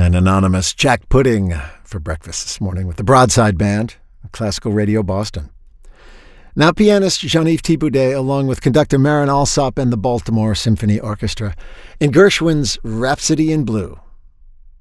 An anonymous Jack Pudding for breakfast this morning with the Broadside Band, Classical Radio Boston. Now pianist Jean-Yves Thibaudet along with conductor Marin Alsop and the Baltimore Symphony Orchestra in Gershwin's Rhapsody in Blue.